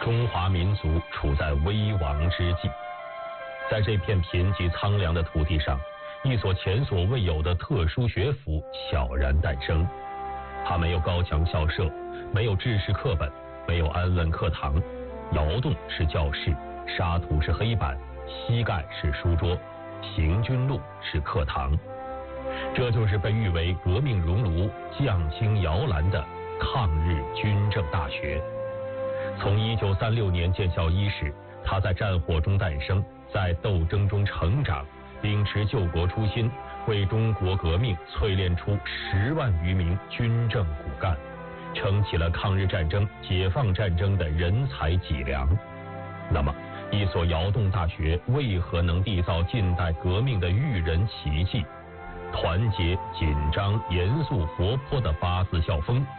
中华民族处在危亡之际。在这片贫瘠苍凉的土地上，一所前所未有的特殊学府悄然诞生。它没有高墙校舍，没有制式课本，没有安稳课堂，窑洞是教室，沙土是黑板，膝盖是书桌，行军路是课堂。这就是被誉为革命熔炉、将倾摇篮的抗日军政大学。从1936年建校伊始，它在战火中诞生，在斗争中成长，秉持救国初心，为中国革命淬炼出10万余名军政骨干，撑起了抗日战争、解放战争的人才脊梁。那么，一所窑洞大学为何能缔造近代革命的育人奇迹？团结、紧张、严肃、活泼的8字校风